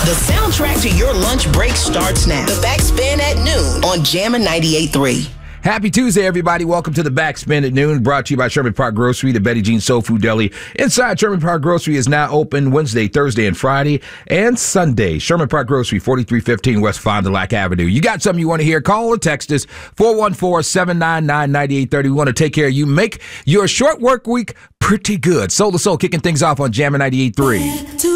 The soundtrack to your lunch break starts now. The Backspin at noon on Jammin' 98.3. Happy Tuesday, everybody. Welcome to the Backspin at noon, brought to you by Sherman Park Grocery, the Betty Jean Soul Food Deli. Inside Sherman Park Grocery is now open Wednesday, Thursday, and Friday, and Sunday. Sherman Park Grocery, 4315 West Fond du Lac Avenue. You got something you want to hear? Call or text us, 414-799-9830. We want to take care of you. Make your short work week pretty good. Soul to Soul kicking things off on Jammin' 98.3.